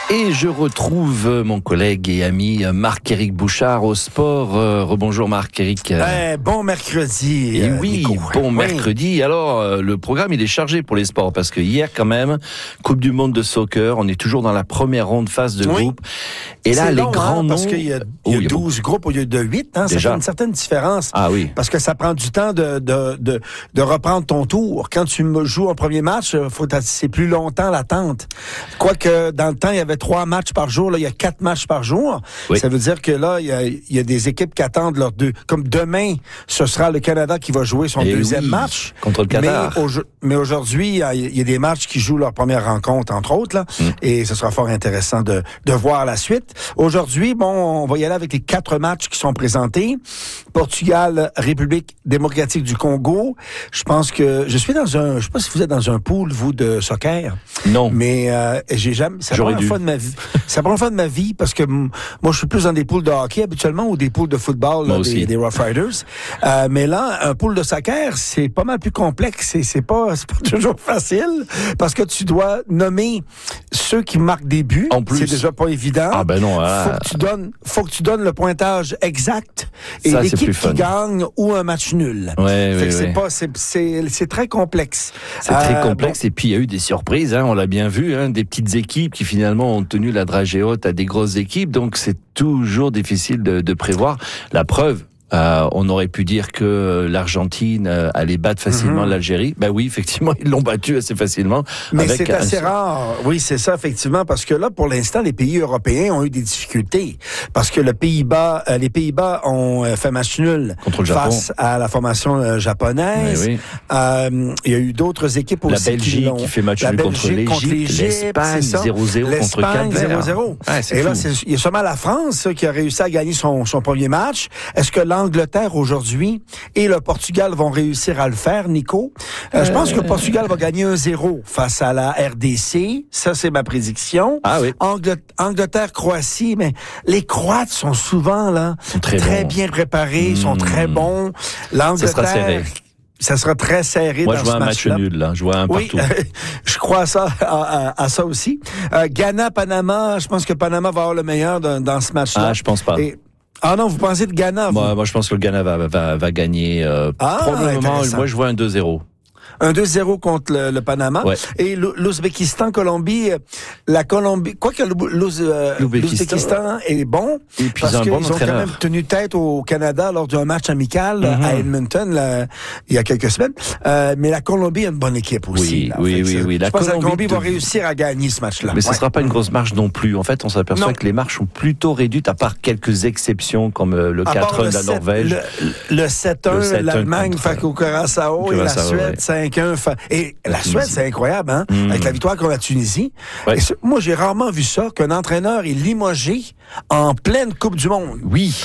Et je retrouve mon collègue et ami Marc-Éric Bouchard au sport. Rebonjour Marc-Éric. Bon mercredi. Et oui, bon mercredi. Alors, le programme, il est chargé pour les sports parce que hier, quand même, Coupe du monde de soccer, on est toujours dans la première ronde phase de groupe. Et là, les grands noms... Parce qu'il y a 12 groupes au lieu de 8, ça fait une certaine différence. Ah oui. Parce que ça prend du temps de reprendre ton tour. Quand tu joues un premier match, c'est plus longtemps l'attente. Quoique, dans le temps, il y avait 3 matchs par jour, là, il y a 4 matchs par jour. Oui. Ça veut dire que là, il y a des équipes qui attendent leurs deux. Comme demain, ce sera le Canada qui va jouer son deuxième match. Contre le Qatar. Mais aujourd'hui, il y a des matchs qui jouent leur première rencontre, entre autres, là. Et ce sera fort intéressant de voir la suite. Aujourd'hui, on va y aller avec les 4 matchs qui sont présentés. Portugal, République démocratique du Congo. Je pense que je sais pas si vous êtes dans un pool, vous, de soccer. Non. Mais j'ai jamais. C'est la première fois de ma vie. C'est la première fois de ma vie parce que moi, je suis plus dans des poules de hockey habituellement ou des poules de football, là, des Rough Riders. Mais là, un pool de soccer, c'est pas mal plus complexe. C'est pas toujours facile parce que tu dois nommer ceux qui marquent des buts. En plus, c'est déjà pas évident. Ah ben non. Faut que tu donnes le pointage exact et ça, l'équipe qui gagne ou un match nul. C'est très complexe. C'est très complexe et puis il y a eu des surprises. On l'a bien vu, des petites équipes qui finalement ont tenu la dragée haute à des grosses équipes. Donc c'est toujours difficile de prévoir. La preuve. On aurait pu dire que l'Argentine allait battre facilement l'Algérie. Ben oui, effectivement, ils l'ont battu assez facilement. Mais c'est assez rare. Oui, c'est ça, effectivement, parce que là, pour l'instant, les pays européens ont eu des difficultés. Parce que les Pays-Bas ont fait match nul contre le Japon face à la formation japonaise. Oui. Il y a eu d'autres équipes aussi. La Belgique qui fait match nul contre l'Égypte. L'Espagne 0-0 contre Cap Vert. 0-0. Et là, il y a seulement la France qui a réussi à gagner son premier match. Est-ce que l'Angleterre aujourd'hui et le Portugal vont réussir à le faire, Nico? Je pense que le Portugal va gagner 1-0 face à la RDC. Ça, c'est ma prédiction. Ah oui. Angleterre-Croatie, mais les Croates sont souvent là très bien préparés, sont très bons. L'Angleterre, ça sera serré. Ça sera très serré. Moi, dans je vois ce un match nul, là. Je vois un partout. Je crois à ça aussi. Ghana-Panama, je pense que Panama va avoir le meilleur dans ce match-là. Ah, je pense pas. Ah non, vous pensez de Ghana? Moi, je pense que le Ghana va gagner. Probablement, moi, je vois un 2-0. Un 2-0 contre le Panama. Ouais. Et l'Ouzbékistan, Colombie, la Colombie, quoique l'Ouzbékistan est bon. Et puis parce qu'ils ont entraîneur. quand même tenu tête au Canada lors d'un match amical à Edmonton, il y a quelques semaines. Mais la Colombie a une bonne équipe aussi. Oui. Je pense que la Colombie va réussir à gagner ce match-là. Mais ce ne sera pas une grosse marge non plus. En fait, on s'aperçoit que les marges sont plutôt réduites, à part quelques exceptions, comme le 4-1 de la Norvège. Le 7-1, l'Allemagne face au Curaçao et la Suède, 5-1. Et la Suède, c'est incroyable, avec la victoire contre la Tunisie. Ouais. Et moi, j'ai rarement vu ça, qu'un entraîneur est limogé en pleine Coupe du Monde. Oui,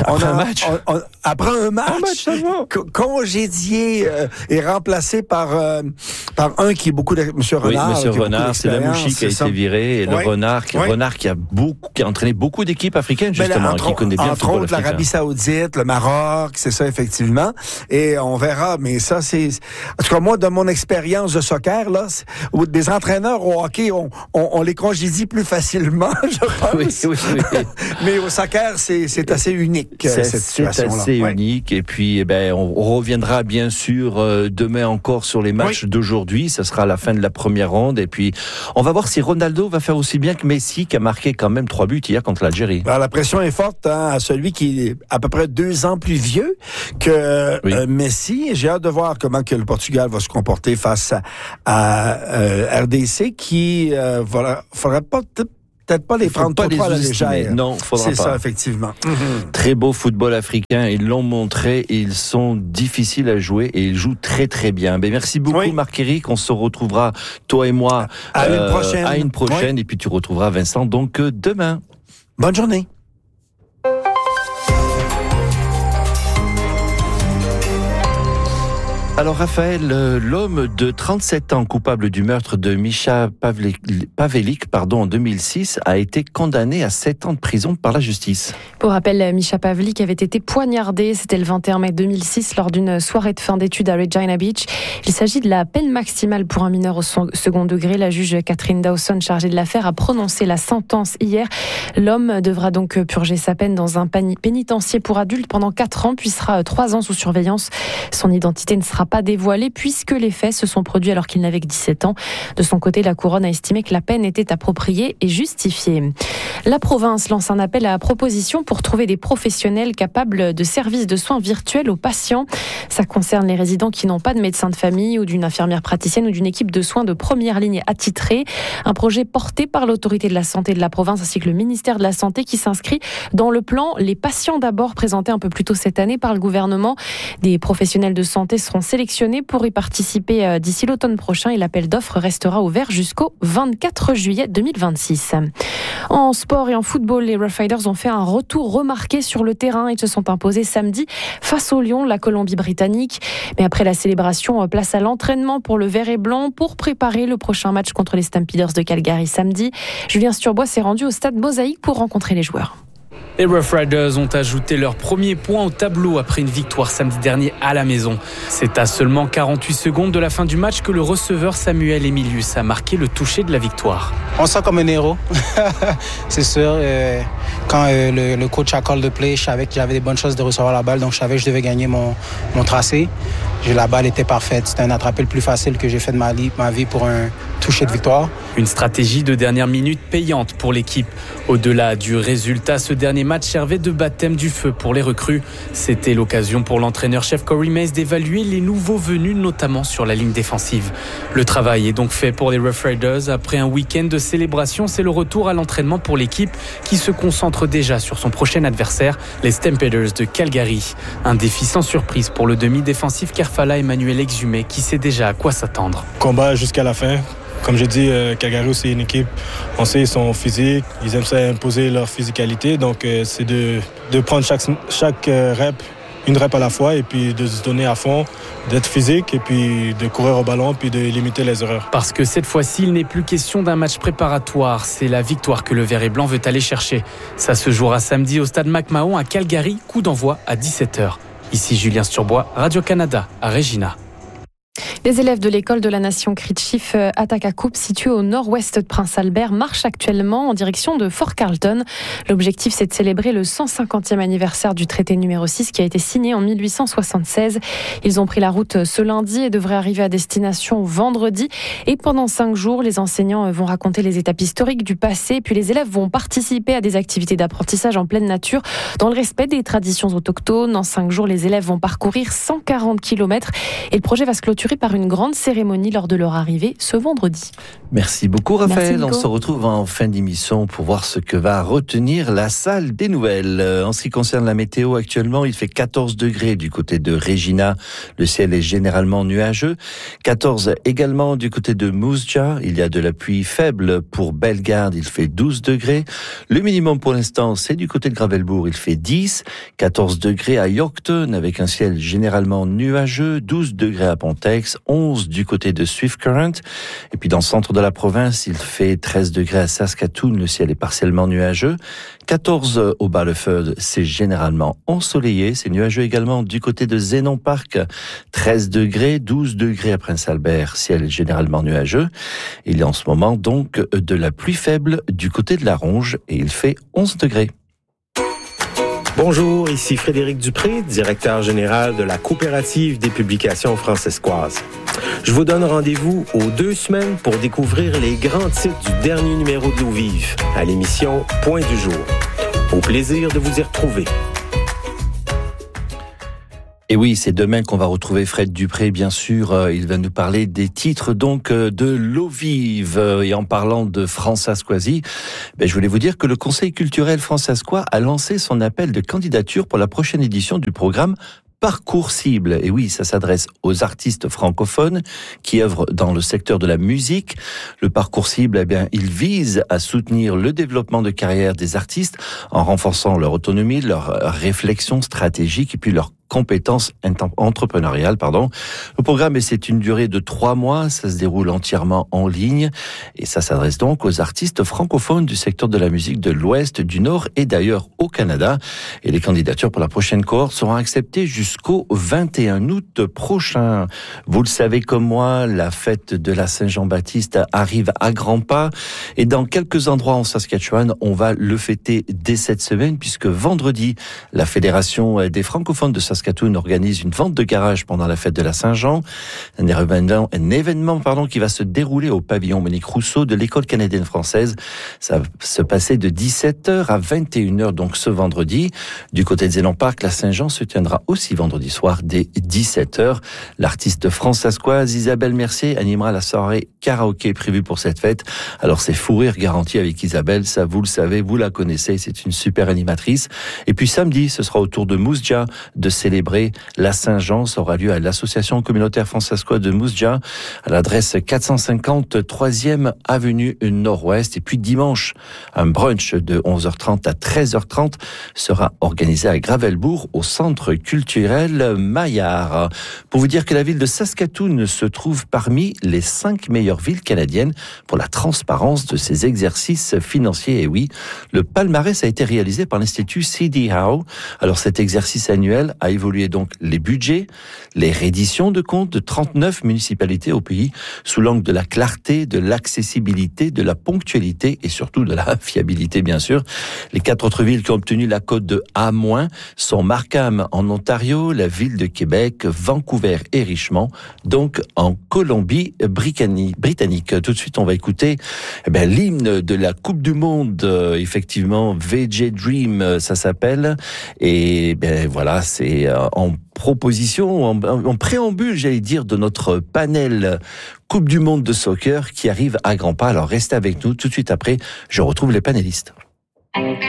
après un match, congédié et remplacé par un qui est beaucoup de... M. Renard. Oui, M. Renard, c'est Lamouchi qui a été viré. Et le Renard qui a entraîné beaucoup d'équipes africaines, justement, qui connaît bien le football entre autres, l'Arabie Saoudite, le Maroc, c'est ça, effectivement. Et on verra, mais ça, c'est... En tout cas, moi, de mon expérience de soccer, là, où des entraîneurs au hockey, on les congédie plus facilement, je pense. Oui. Mais au soccer, c'est assez unique, cette situation-là. C'est assez unique. Et puis, on reviendra bien sûr demain encore sur les matchs d'aujourd'hui. Ça sera la fin de la première ronde. Et puis, on va voir si Ronaldo va faire aussi bien que Messi, qui a marqué quand même 3 buts hier contre l'Algérie. Alors, la pression est forte à celui qui est à peu près 2 ans plus vieux que Messi. J'ai hâte de voir comment que le Portugal va se comporter face à RDC qui faudrait peut-être pas les prendre trop à la légère. Non, faudra pas. C'est ça, effectivement. Très beau football africain, ils l'ont montré, ils sont difficiles à jouer et ils jouent très très bien. Merci beaucoup Marc-Éric, on se retrouvera toi et moi à une prochaine et puis tu retrouveras Vincent donc demain. Bonne journée. Alors Raphaël, l'homme de 37 ans coupable du meurtre de Misha Pavelic en 2006 a été condamné à 7 ans de prison par la justice. Pour rappel, Misha Pavelic avait été poignardé, c'était le 21 mai 2006 lors d'une soirée de fin d'études à Regina Beach. Il s'agit de la peine maximale pour un mineur au second degré. La juge Catherine Dawson, chargée de l'affaire, a prononcé la sentence hier. L'homme devra donc purger sa peine dans un pénitencier pour adultes pendant 4 ans, puis sera 3 ans sous surveillance. Son identité ne sera pas dévoilée puisque les faits se sont produits alors qu'il n'avait que 17 ans. De son côté, la couronne a estimé que la peine était appropriée et justifiée. La province lance un appel à proposition pour trouver des professionnels capables de services de soins virtuels aux patients. Ça concerne les résidents qui n'ont pas de médecin de famille ou d'une infirmière praticienne ou d'une équipe de soins de première ligne attitrée. Un projet porté par l'autorité de la santé de la province ainsi que le ministère de la Santé qui s'inscrit dans le plan Les patients d'abord présenté un peu plus tôt cette année par le gouvernement. Des professionnels de santé seront sélectionnés pour y participer d'ici l'automne prochain et l'appel d'offres restera ouvert jusqu'au 24 juillet 2026. En sport et en football, les Rough Riders ont fait un retour remarqué sur le terrain. Ils se sont imposés samedi face au Lion, la Colombie-Britannique. Mais après la célébration, place à l'entraînement pour le vert et blanc pour préparer le prochain match contre les Stampeders de Calgary samedi. Julien Sturbois s'est rendu au stade Mosaïque pour rencontrer les joueurs. Les Rough Riders ont ajouté leur premier point au tableau après une victoire samedi dernier à la maison. C'est à seulement 48 secondes de la fin du match que le receveur Samuel Emilius a marqué le toucher de la victoire. On se sent comme un héros, c'est sûr. Quand le coach a call de play, je savais que j'avais des bonnes chances de recevoir la balle, donc je savais que je devais gagner mon tracé. La balle était parfaite. C'était un attrapé le plus facile que j'ai fait de ma vie pour un toucher de victoire. Une stratégie de dernière minute payante pour l'équipe. Au-delà du résultat, ce dernier match servait de baptême du feu pour les recrues. C'était l'occasion pour l'entraîneur-chef Corey Mays d'évaluer les nouveaux venus, notamment sur la ligne défensive. Le travail est donc fait pour les Rough Riders. Après un week-end de célébration, c'est le retour à l'entraînement pour l'équipe qui se concentre déjà sur son prochain adversaire, les Stampeders de Calgary. Un défi sans surprise pour le demi-défensif Kerfala Emmanuel Exumé qui sait déjà à quoi s'attendre. Combat jusqu'à la fin. Comme je dis, Calgary, c'est une équipe, on sait, ils sont physiques, ils aiment ça imposer leur physicalité. Donc, c'est de prendre chaque rep, une rep à la fois, et puis de se donner à fond, d'être physique, et puis de courir au ballon, puis de limiter les erreurs. Parce que cette fois-ci, il n'est plus question d'un match préparatoire. C'est la victoire que le vert et blanc veut aller chercher. Ça se jouera samedi au stade McMahon à Calgary, coup d'envoi à 17h. Ici Julien Sturbois, Radio-Canada, à Regina. Les élèves de l'école de la Nation Crit-Chief Atakakup, située au nord-ouest de Prince-Albert, marchent actuellement en direction de Fort Carlton. L'objectif, c'est de célébrer le 150e anniversaire du traité numéro 6 qui a été signé en 1876. Ils ont pris la route ce lundi et devraient arriver à destination vendredi. Et pendant 5 jours, les enseignants vont raconter les étapes historiques du passé. Puis les élèves vont participer à des activités d'apprentissage en pleine nature dans le respect des traditions autochtones. En 5 jours, les élèves vont parcourir 140 km et le projet va se clôturer par une grande cérémonie lors de leur arrivée ce vendredi. Merci beaucoup Raphaël. Merci, on se retrouve en fin d'émission pour voir ce que va retenir la salle des nouvelles. En ce qui concerne la météo, actuellement, il fait 14 degrés du côté de Regina. Le ciel est généralement nuageux. 14 également du côté de Moose Jaw. Il y a de la pluie faible pour Bellegarde. Il fait 12 degrés. Le minimum pour l'instant, c'est du côté de Gravelbourg. Il fait 10. 14 degrés à Yorkton avec un ciel généralement nuageux. 12 degrés à Pontex. 11 du côté de Swift Current. Et puis dans le centre de la province, il fait 13 degrés à Saskatoon. Le ciel est partiellement nuageux. 14 au Ballefeuille, c'est généralement ensoleillé. C'est nuageux également du côté de Zénon Park. 13 degrés, 12 degrés à Prince-Albert. Ciel généralement nuageux. Il y a en ce moment donc de la pluie faible du côté de la Ronge et il fait 11 degrés. Bonjour, ici Frédéric Dupré, directeur général de la Coopérative des publications francescoises. Je vous donne rendez-vous aux 2 semaines pour découvrir les grands titres du dernier numéro de l'Eau Vive, à l'émission Point du jour. Au plaisir de vous y retrouver. Et oui, c'est demain qu'on va retrouver Fred Dupré, bien sûr. Il va nous parler des titres donc de l'Eau Vive. Et en parlant de Francescoisie, je voulais vous dire que le Conseil culturel francescois a lancé son appel de candidature pour la prochaine édition du programme Parcours cible. Et oui, ça s'adresse aux artistes francophones qui œuvrent dans le secteur de la musique. Le parcours cible, il vise à soutenir le développement de carrière des artistes en renforçant leur autonomie, leur réflexion stratégique et puis leur compétences entrepreneuriales. Le programme, c'est une durée de 3 mois. Ça se déroule entièrement en ligne. Et ça s'adresse donc aux artistes francophones du secteur de la musique de l'Ouest, du Nord et d'ailleurs au Canada. Et les candidatures pour la prochaine cohorte seront acceptées jusqu'au 21 août prochain. Vous le savez comme moi, la fête de la Saint-Jean-Baptiste arrive à grands pas. Et dans quelques endroits en Saskatchewan, on va le fêter dès cette semaine, puisque vendredi, la Fédération des francophones de Saskatoon organise une vente de garage pendant la fête de la Saint-Jean. Un événement qui va se dérouler au pavillon Monique Rousseau de l'École canadienne française. Ça va se passer de 17h à 21h, donc ce vendredi. Du côté de Zéland Park, la Saint-Jean se tiendra aussi vendredi soir dès 17h. L'artiste fransaskoise Isabelle Mercier animera la soirée karaoké prévue pour cette fête. Alors c'est fou rire garanti avec Isabelle, ça vous le savez, vous la connaissez, c'est une super animatrice. Et puis samedi, ce sera au tour de Moose Jaw de célébrer la Saint-Jean. Ça aura lieu à l'association communautaire fransaskoise de Moose Jaw, à l'adresse 450 3e avenue Nord-Ouest. Et puis dimanche, un brunch de 11h30 à 13h30 sera organisé à Gravelbourg au centre culturel Maillard. Pour vous dire que la ville de Saskatoon se trouve parmi les 5 meilleures villes canadiennes pour la transparence de ses exercices financiers. Et oui, le palmarès a été réalisé par l'Institut C.D. Howe. Alors cet exercice annuel a évolué donc les budgets, les redditions de comptes de 39 municipalités au pays sous l'angle de la clarté, de l'accessibilité, de la ponctualité et surtout de la fiabilité, bien sûr. Les 4 autres villes qui ont obtenu la cote de A- sont Markham en Ontario, la ville de Québec, Vancouver et Richmond, donc en Colombie-Britannique. Tout de suite, on va écouter l'hymne de la Coupe du Monde, effectivement, VJ Dream, ça s'appelle. Et voilà, c'est en proposition, en préambule, j'allais dire, de notre panel Coupe du Monde de soccer qui arrive à grands pas. Alors restez avec nous, tout de suite après, je retrouve les panélistes.